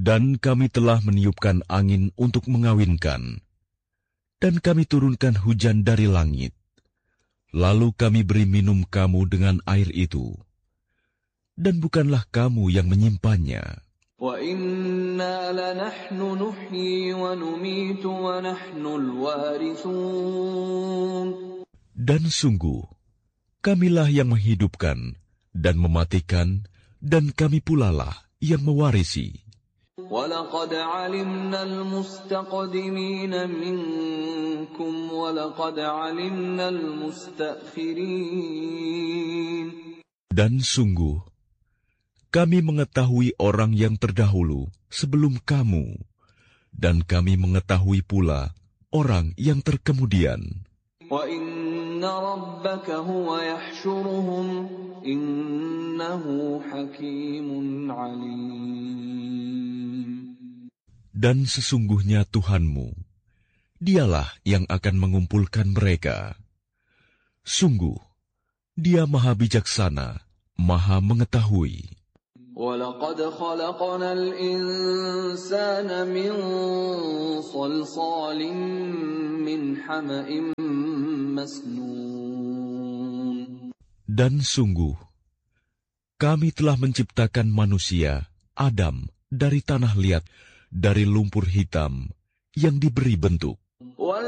Dan kami telah meniupkan angin untuk mengawinkan, dan kami turunkan hujan dari langit. Lalu kami beri minum kamu dengan air itu, dan bukanlah kamu yang menyimpannya. وَإِنَّا لَنَحْنُ نُحْيِي وَنُمِيتُ وَنَحْنُ الْوَارِثُونَ. Dan sungguh, kamilah yang menghidupkan dan mematikan, dan kami pulalah yang mewarisi. وَلَقَدْ عَلِمْنَا الْمُسْتَقْدِمِينَ مِنكُمْ وَلَقَدْ عَلِمْنَا الْمُسْتَأْخِرِينَ. Dan sungguh, kami mengetahui orang yang terdahulu sebelum kamu, dan kami mengetahui pula orang yang terkemudian. وَإِنَّ رَبَّكَ هُوَ يَحْشُرُهُمْ إِنَّهُ حَكِيمٌ عَلِيمٌ. Dan sesungguhnya Tuhanmu, Dialah yang akan mengumpulkan mereka. Sungguh, Dia Maha Bijaksana, Maha Mengetahui. وَلَقَدْ خَلَقْنَا الْإِنسَانَ مِنْ صَلْصَالٍ مِنْ حَمَإٍ مَسْنُونٍ. Dan sungguh, kami telah menciptakan manusia, Adam, dari tanah liat, dari lumpur hitam yang diberi bentuk.